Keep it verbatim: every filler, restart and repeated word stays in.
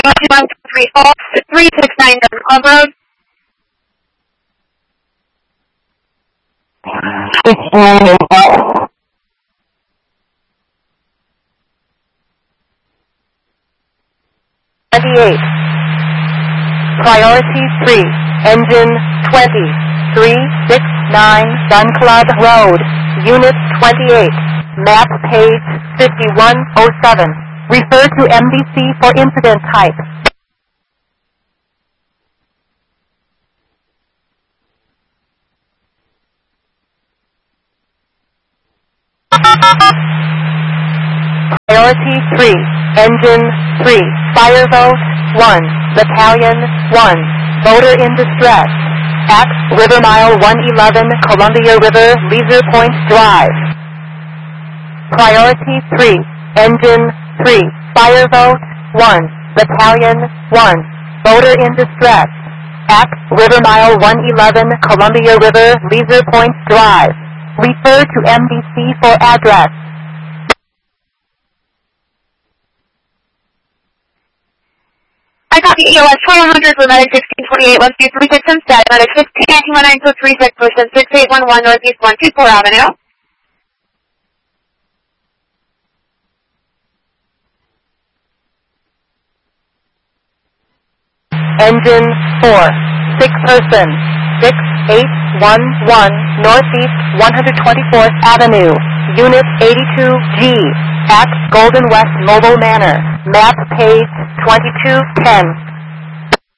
one two three four three six nine Club Road. twenty-eight. Priority three, engine twenty, three six nine Gun Club Road, Unit twenty-eight, map page fifty-one oh seven. Refer to M D C for incident type. Priority three, engine three, fire vote one, battalion one, voter in distress, at River Mile one eleven Columbia River, Leisure Point Drive. Priority three, engine three, fire vote one, battalion one, voter in distress, at River Mile one eleven Columbia River, Leisure Point Drive. Refer to M D C for address. I copy E O S twelve hundred for medic sixteen twenty-eight, one two three six and set, medic fifteen nineteen one nine two three six, person six eight one one Northeast one two four Avenue. Engine four, six person, six eight one one Northeast one hundred twenty-fourth Avenue, Unit eighty-two G, at Golden West Mobile Manor, map page twenty-two ten.